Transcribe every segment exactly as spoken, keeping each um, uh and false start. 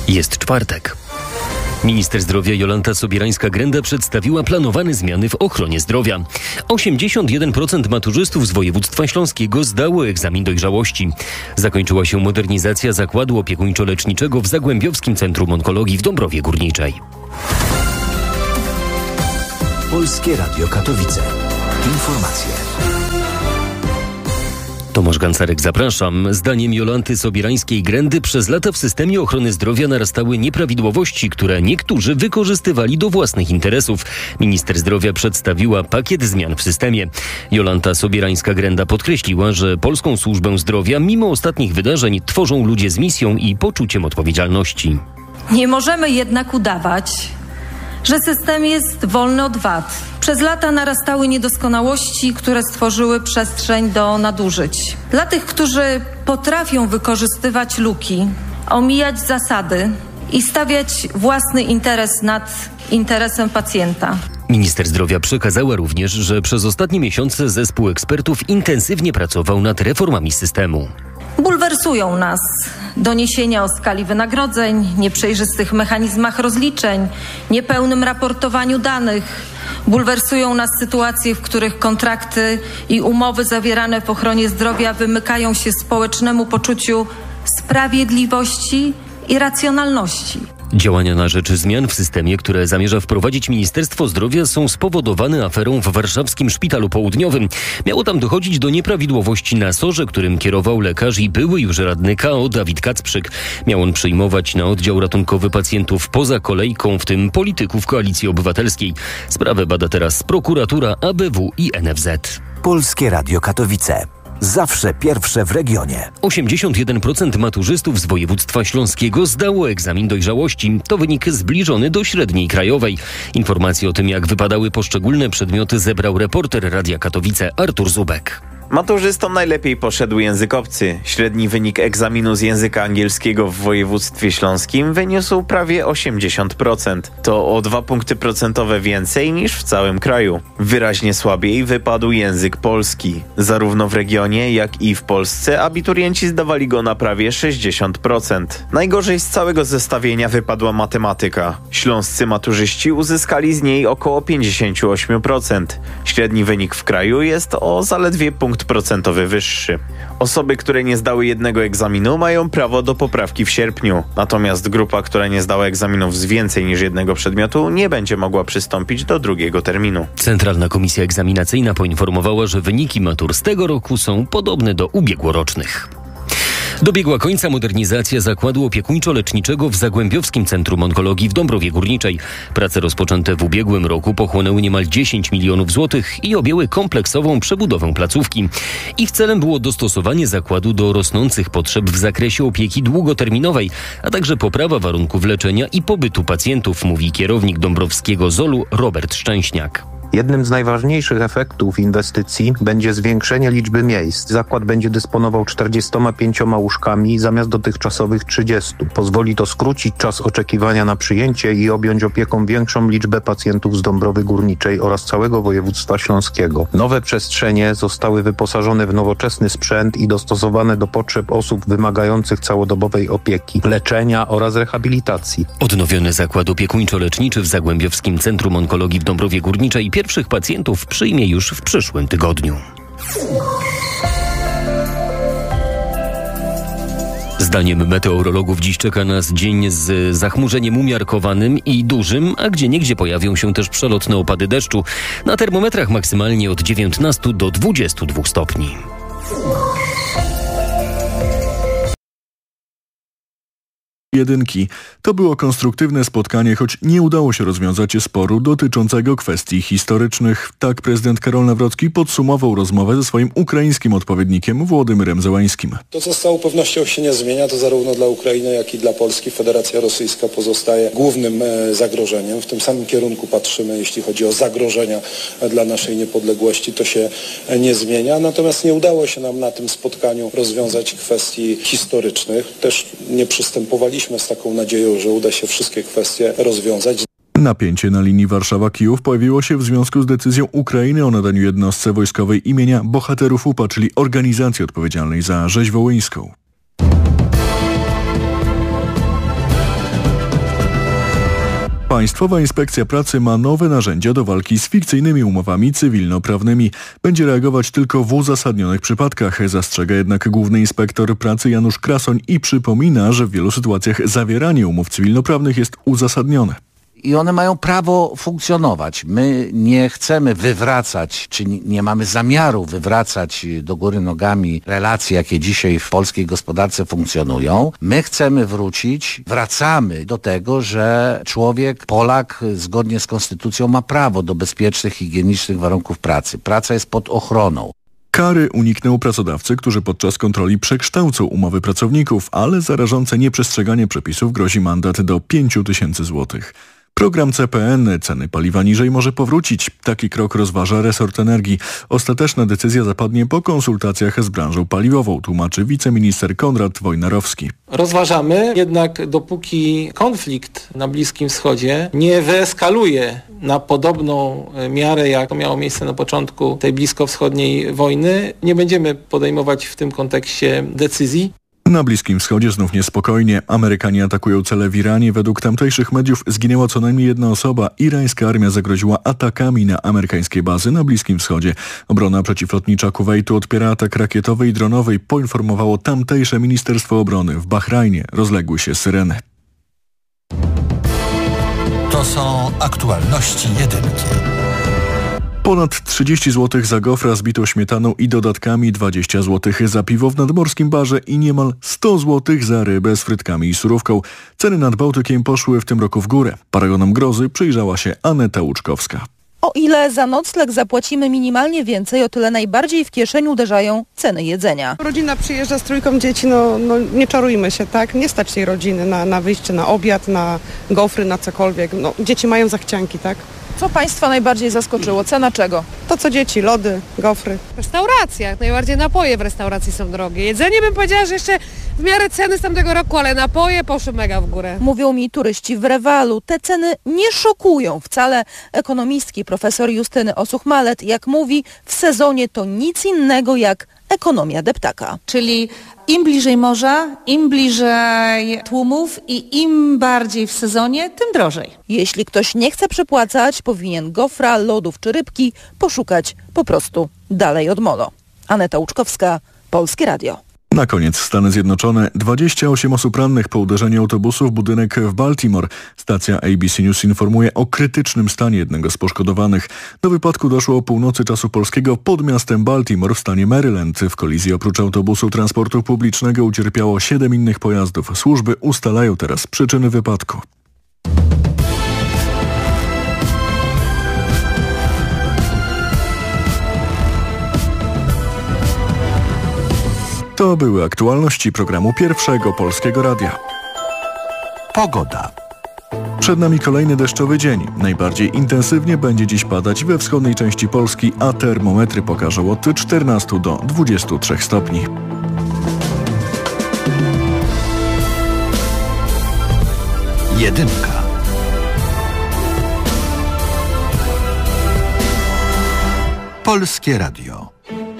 Jest czwartek. Minister zdrowia Jolanta Sobierańska-Grenda przedstawiła planowane zmiany w ochronie zdrowia. osiemdziesiąt jeden procent maturzystów z województwa śląskiego zdało egzamin dojrzałości. Zakończyła się modernizacja zakładu opiekuńczo-leczniczego w Zagłębiowskim Centrum Onkologii w Dąbrowie Górniczej. Polskie Radio Katowice. Informacje. Tomasz Gancarek, zapraszam. Zdaniem Jolanty Sobierańskiej-Grendy przez lata w systemie ochrony zdrowia narastały nieprawidłowości, które niektórzy wykorzystywali do własnych interesów. Minister zdrowia przedstawiła pakiet zmian w systemie. Jolanta Sobierańska-Grenda podkreśliła, że polską służbę zdrowia mimo ostatnich wydarzeń tworzą ludzie z misją i poczuciem odpowiedzialności. Nie możemy jednak udawać, że system jest wolny od wad. Przez lata narastały niedoskonałości, które stworzyły przestrzeń do nadużyć. Dla tych, którzy potrafią wykorzystywać luki, omijać zasady i stawiać własny interes nad interesem pacjenta. Minister zdrowia przekazała również, że przez ostatnie miesiące zespół ekspertów intensywnie pracował nad reformami systemu. Bulwersują nas doniesienia o skali wynagrodzeń, nieprzejrzystych mechanizmach rozliczeń, niepełnym raportowaniu danych. Bulwersują nas sytuacje, w których kontrakty i umowy zawierane w ochronie zdrowia wymykają się społecznemu poczuciu sprawiedliwości i racjonalności. Działania na rzecz zmian w systemie, które zamierza wprowadzić Ministerstwo Zdrowia, są spowodowane aferą w warszawskim Szpitalu Południowym. Miało tam dochodzić do nieprawidłowości na sorze, którym kierował lekarz i były już radny K O Dawid Kacprzyk. Miał on przyjmować na oddział ratunkowy pacjentów poza kolejką, w tym polityków Koalicji Obywatelskiej. Sprawę bada teraz prokuratura, A B W i N F Z. Polskie Radio Katowice. Zawsze pierwsze w regionie. osiemdziesiąt jeden procent maturzystów z województwa śląskiego zdało egzamin dojrzałości. To wynik zbliżony do średniej krajowej. Informacje o tym, jak wypadały poszczególne przedmioty, zebrał reporter Radia Katowice Artur Zubek. Maturzystom najlepiej poszedł język obcy. Średni wynik egzaminu z języka angielskiego w województwie śląskim wyniósł prawie osiemdziesiąt procent. To o dwa punkty procentowe więcej niż w całym kraju. Wyraźnie słabiej wypadł język polski. Zarówno w regionie, jak i w Polsce abiturienci zdawali go na prawie sześćdziesiąt procent. Najgorzej z całego zestawienia wypadła matematyka. Śląscy maturzyści uzyskali z niej około pięćdziesiąt osiem procent. Średni wynik w kraju jest o zaledwie punkt procentowy wyższy. Osoby, które nie zdały jednego egzaminu, mają prawo do poprawki w sierpniu. Natomiast grupa, która nie zdała egzaminów z więcej niż jednego przedmiotu, nie będzie mogła przystąpić do drugiego terminu. Centralna Komisja Egzaminacyjna poinformowała, że wyniki matur z tego roku są podobne do ubiegłorocznych. Dobiegła końca modernizacja zakładu opiekuńczo-leczniczego w Zagłębiowskim Centrum Onkologii w Dąbrowie Górniczej. Prace rozpoczęte w ubiegłym roku pochłonęły niemal dziesięć milionów złotych i objęły kompleksową przebudowę placówki. Ich celem było dostosowanie zakładu do rosnących potrzeb w zakresie opieki długoterminowej, a także poprawa warunków leczenia i pobytu pacjentów, mówi kierownik dąbrowskiego zolu Robert Szczęśniak. Jednym z najważniejszych efektów inwestycji będzie zwiększenie liczby miejsc. Zakład będzie dysponował czterdziestoma pięcioma łóżkami zamiast dotychczasowych trzydziestu. Pozwoli to skrócić czas oczekiwania na przyjęcie i objąć opieką większą liczbę pacjentów z Dąbrowy Górniczej oraz całego województwa śląskiego. Nowe przestrzenie zostały wyposażone w nowoczesny sprzęt i dostosowane do potrzeb osób wymagających całodobowej opieki, leczenia oraz rehabilitacji. Odnowiony zakład opiekuńczo-leczniczy w Zagłębiowskim Centrum Onkologii w Dąbrowie Górniczej pierwszych pacjentów przyjmie już w przyszłym tygodniu. Zdaniem meteorologów dziś czeka nas dzień z zachmurzeniem umiarkowanym i dużym, a gdzieniegdzie pojawią się też przelotne opady deszczu. Na termometrach maksymalnie od dziewiętnastu do dwudziestu dwóch stopni. Jedynki. To było konstruktywne spotkanie, choć nie udało się rozwiązać sporu dotyczącego kwestii historycznych. Tak prezydent Karol Nawrocki podsumował rozmowę ze swoim ukraińskim odpowiednikiem Włodymyrem Zełańskim. To, co z całą pewnością się nie zmienia, to zarówno dla Ukrainy, jak i dla Polski Federacja Rosyjska pozostaje głównym zagrożeniem. W tym samym kierunku patrzymy, jeśli chodzi o zagrożenia dla naszej niepodległości. To się nie zmienia. Natomiast nie udało się nam na tym spotkaniu rozwiązać kwestii historycznych. Też nie przystępowaliśmy z taką nadzieją, że uda się wszystkie kwestie rozwiązać. Napięcie na linii Warszawa-Kijów pojawiło się w związku z decyzją Ukrainy o nadaniu jednostce wojskowej imienia Bohaterów U P A, czyli organizacji odpowiedzialnej za rzeź wołyńską. Państwowa Inspekcja Pracy ma nowe narzędzia do walki z fikcyjnymi umowami cywilnoprawnymi. Będzie reagować tylko w uzasadnionych przypadkach, zastrzega jednak główny inspektor pracy Janusz Krasoń i przypomina, że w wielu sytuacjach zawieranie umów cywilnoprawnych jest uzasadnione. I one mają prawo funkcjonować. My nie chcemy wywracać, czy nie mamy zamiaru wywracać do góry nogami relacji, jakie dzisiaj w polskiej gospodarce funkcjonują. My chcemy wrócić, wracamy do tego, że człowiek, Polak, zgodnie z konstytucją ma prawo do bezpiecznych, higienicznych warunków pracy. Praca jest pod ochroną. Kary unikną pracodawcy, którzy podczas kontroli przekształcą umowy pracowników, ale za rażące nieprzestrzeganie przepisów grozi mandat do pięć tysięcy złotych. Program C P N, ceny paliwa niżej, może powrócić. Taki krok rozważa resort energii. Ostateczna decyzja zapadnie po konsultacjach z branżą paliwową, tłumaczy wiceminister Konrad Wojnarowski. Rozważamy, jednak dopóki konflikt na Bliskim Wschodzie nie wyeskaluje na podobną miarę, jak to miało miejsce na początku tej bliskowschodniej wojny, nie będziemy podejmować w tym kontekście decyzji. Na Bliskim Wschodzie znów niespokojnie. Amerykanie atakują cele w Iranie. Według tamtejszych mediów zginęła co najmniej jedna osoba. Irańska armia zagroziła atakami na amerykańskie bazy na Bliskim Wschodzie. Obrona przeciwlotnicza Kuwejtu odpiera atak rakietowy i dronowy, poinformowało tamtejsze Ministerstwo Obrony. W Bahrajnie rozległy się syreny. To są aktualności jedynki. Ponad trzydzieści złotych za gofra z bitą śmietaną i dodatkami, dwadzieścia złotych za piwo w nadmorskim barze i niemal sto złotych za rybę z frytkami i surówką. Ceny nad Bałtykiem poszły w tym roku w górę. Paragonom grozy przyjrzała się Aneta Łuczkowska. O ile za nocleg zapłacimy minimalnie więcej, o tyle najbardziej w kieszeń uderzają ceny jedzenia. Rodzina przyjeżdża z trójką dzieci, no, no nie czarujmy się, tak? Nie stać tej rodziny na, na wyjście na obiad, na gofry, na cokolwiek. No, dzieci mają zachcianki, tak? Co Państwa najbardziej zaskoczyło? Cena czego? To co dzieci, lody, gofry. Restauracja, jak najbardziej napoje w restauracji są drogie. Jedzenie bym powiedziała, że jeszcze w miarę ceny z tamtego roku, ale napoje poszły mega w górę. Mówią mi turyści w Rewalu. Te ceny nie szokują wcale. Ekonomistki profesor Justyny Osuch-Malet, jak mówi, w sezonie to nic innego jak ekonomia deptaka. Czyli im bliżej morza, im bliżej tłumów i im bardziej w sezonie, tym drożej. Jeśli ktoś nie chce przepłacać, powinien gofra, lodów czy rybki poszukać po prostu dalej od molo. Aneta Łuczkowska, Polskie Radio. Na koniec Stany Zjednoczone. dwadzieścia osiem osób rannych po uderzeniu autobusu w budynek w Baltimore. Stacja A B C News informuje o krytycznym stanie jednego z poszkodowanych. Do wypadku doszło o północy czasu polskiego pod miastem Baltimore w stanie Maryland. W kolizji oprócz autobusu transportu publicznego ucierpiało siedem innych pojazdów. Służby ustalają teraz przyczyny wypadku. To były aktualności programu Pierwszego Polskiego Radia. Pogoda. Przed nami kolejny deszczowy dzień. Najbardziej intensywnie będzie dziś padać we wschodniej części Polski, a termometry pokażą od czternastu do dwudziestu trzech stopni. Jedynka. Polskie Radio.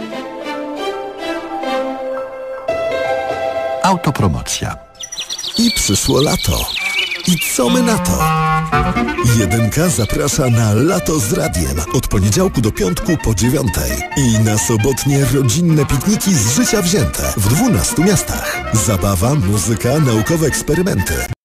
Autopromocja. I przyszło lato. I co my na to? Jedynka zaprasza na Lato z Radiem od poniedziałku do piątku po dziewiątej. I na sobotnie rodzinne pikniki z życia wzięte w dwunastu miastach. Zabawa, muzyka, naukowe eksperymenty.